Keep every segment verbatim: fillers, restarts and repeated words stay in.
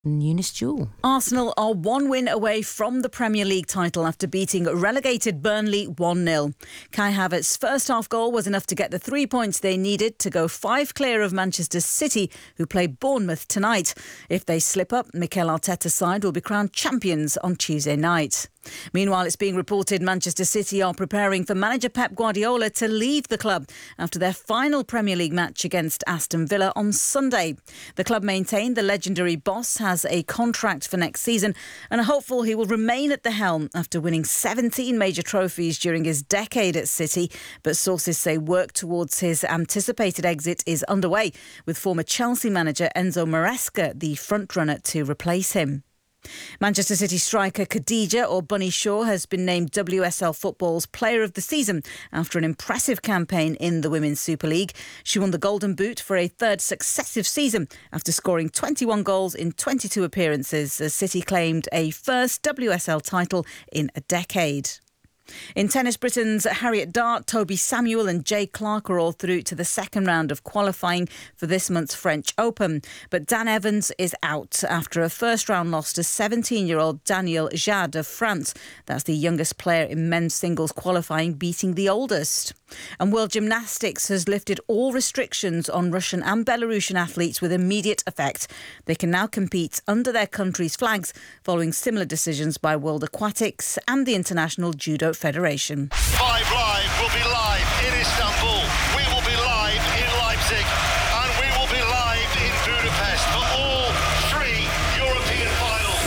Eunice Jewell. Arsenal are one win away from the Premier League title after beating relegated Burnley one nil. Kai Havertz's first half goal was enough to get the three points they needed to go five clear of Manchester City, who play Bournemouth tonight. If they slip up, Mikel Arteta's side will be crowned champions on Tuesday night. Meanwhile, it's being reported Manchester City are preparing for manager Pep Guardiola to leave the club after their final Premier League match against Aston Villa on Sunday. The club maintain the legendary boss has a contract for next season and are hopeful he will remain at the helm after winning seventeen major trophies during his decade at City. But sources say work towards his anticipated exit is underway, with former Chelsea manager Enzo Maresca the frontrunner to replace him. Manchester City striker Khadija or Bunny Shaw has been named W S L Football's Player of the Season after an impressive campaign in the Women's Super League. She won the Golden Boot for a third successive season after scoring twenty-one goals in twenty-two appearances, as City claimed a first W S L title in a decade. In tennis, Britain's Harriet Dart, Toby Samuel and Jay Clark are all through to the second round of qualifying for this month's French Open. But Dan Evans is out after a first-round loss to seventeen-year-old Daniel Jade of France. That's the youngest player in men's singles qualifying, beating the oldest. And World Gymnastics has lifted all restrictions on Russian and Belarusian athletes with immediate effect. They can now compete under their country's flags, following similar decisions by World Aquatics and the International Judo Federation. Five Live will be live in Istanbul. We will be live in Leipzig. And we will be live in Budapest for all three European finals.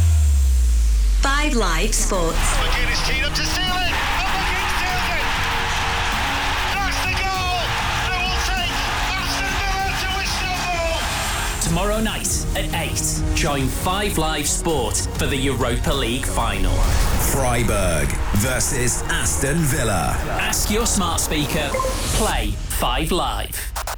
Five Live Sports. McGinn is teed up to seal it. And McGinn seals it. That's the goal that will take Aston Villa to Istanbul. Tomorrow night at eight, join Five Live Sport for the Europa League final. Freiburg versus Aston Villa. Ask your smart speaker, play Five Live.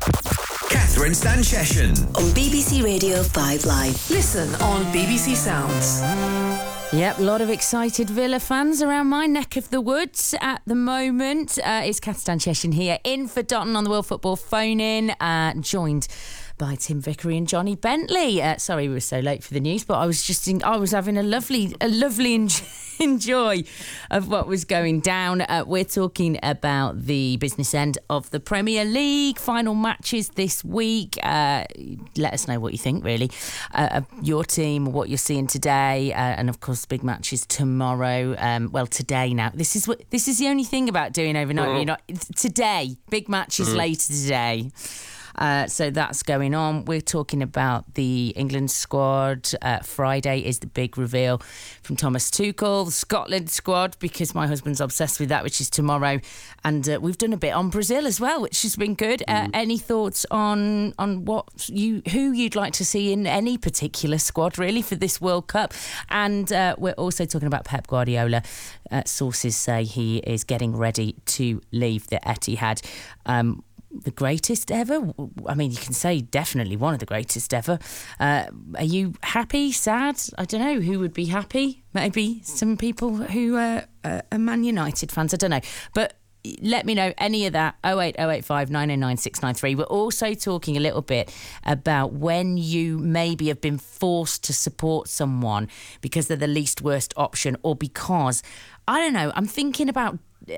Catherine Stancheshian On B B C Radio five Live. Listen on B B C Sounds. Yep, a lot of excited Villa fans around my neck of the woods at the moment. Uh, it's Kath Stancheshian here, in for Dotton on the World Football phone-in, uh, joined by Tim Vickery and Johnny Bentley. Uh, sorry we were so late for the news, but I was just in, I was having a lovely, a lovely enjoy, enjoy of what was going down. Uh, we're talking about the business end of the Premier League, final matches this week. Uh, let us know what you think, really, uh, of your team, what you're seeing today, uh, and of course, big matches tomorrow. Um, well, today now. This is what this is the only thing about doing overnight. Mm. You're not today. Big matches mm. later today. Uh, so that's going on. We're talking about the England squad. Uh, Friday is the big reveal from Thomas Tuchel, the Scotland squad, because my husband's obsessed with that, which is tomorrow. And uh, we've done a bit on Brazil as well, which has been good. Uh, mm. Any thoughts on on what you who you'd like to see in any particular squad, really, for this World Cup? And uh, we're also talking about Pep Guardiola. Uh, sources say he is getting ready to leave the Etihad. Um, The greatest ever? I mean, you can say definitely one of the greatest ever. Uh, are you happy, sad? I don't know. Who would be happy? Maybe some people who uh, uh, are Man United fans. I don't know. But let me know any of that. oh eight oh eight five nine oh nine six nine three. We're also talking a little bit about when you maybe have been forced to support someone because they're the least worst option, or because, I don't know, I'm thinking about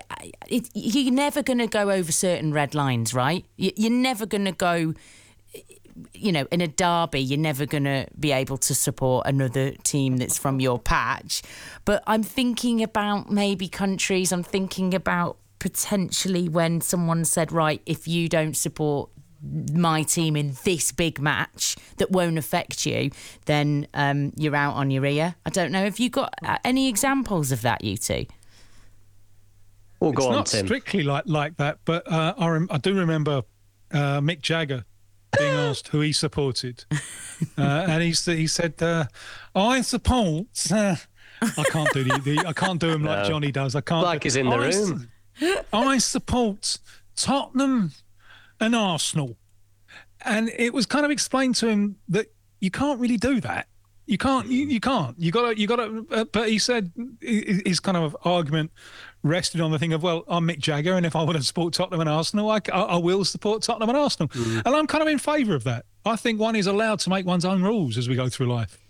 It, you're never going to go over certain red lines, right? You're never going to go, you know, in a derby, you're never going to be able to support another team that's from your patch. But I'm thinking about maybe countries. I'm thinking about potentially when someone said, right, if you don't support my team in this big match that won't affect you, then um, you're out on your ear. I don't know. Have you got any examples of that, you two? Oh, go it's on, not Tim. strictly like like that, but uh, I, rem- I do remember uh, Mick Jagger being asked who he supported, uh, and he he said, uh, "I support." Uh, I can't do the, the I can't do him like no. Johnny does. I can't. Like he's in the I, room. I support Tottenham and Arsenal, and it was kind of explained to him that you can't really do that. You can't. You, you can't. You got to. You got to. Uh, but he said his kind of argument rested on the thing of, well, I'm Mick Jagger, and if I want to support Tottenham and Arsenal, I, I, I will support Tottenham and Arsenal. Mm. And I'm kind of in favour of that. I think one is allowed to make one's own rules as we go through life.